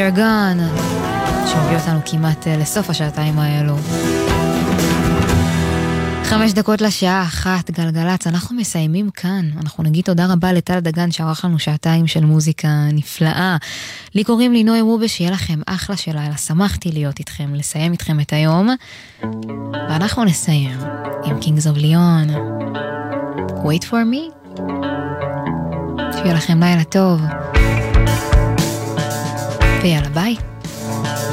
You're Gone, שמביא אותנו כמעט לסוף השעתיים האלו. 5 דקות לשעה 1, גלגלץ, אנחנו מסיימים כאן. אנחנו נגיד תודה רבה לטל דגן שערך לנו שעתיים של מוזיקה נפלאה. לי קוראים לי נוי רובה, שיהיה לכם אחלה של לילה, שמחתי להיות איתכם, לסיים איתכם את היום. ואנחנו נסיים עם Kings of Leon, Wait for me. שיהיה לכם לילה טוב. ויאללה ביי.